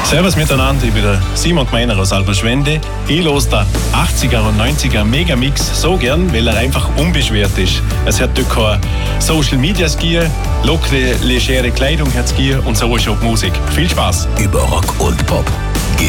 Servus miteinander, ich bin der Simon Gmeiner aus Alberschwende. Ich los der 80er und 90er Megamix so gern, weil er einfach unbeschwert ist. Es hat dort kein Social Media Skier, lockere, legere Kleidung hat Skier und so ist auch die Musik. Viel Spaß! Über Rock und Pop.